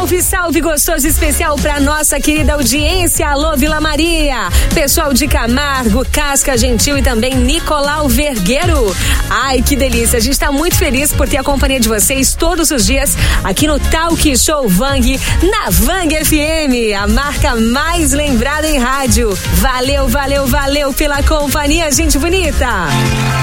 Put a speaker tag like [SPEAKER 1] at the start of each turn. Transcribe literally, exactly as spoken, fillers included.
[SPEAKER 1] Salve, salve gostoso especial pra nossa querida audiência. Alô, Vila Maria. Pessoal de Camargo, Casca Gentil e também Nicolau Vergueiro. Ai, que delícia. A gente tá muito feliz por ter a companhia de vocês todos os dias aqui no Talk Show Vang, na Vang F M, a marca mais lembrada em rádio. Valeu, valeu, valeu pela companhia, gente bonita.